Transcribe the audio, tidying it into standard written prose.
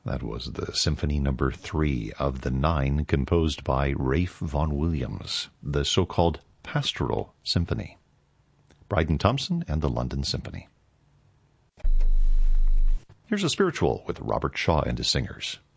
That was the Symphony Number 3 of the 9 composed by Ralph Vaughan Williams, the so-called Pastoral Symphony. Bryden Thompson and the London Symphony. Here's a spiritual with Robert Shaw and his singers.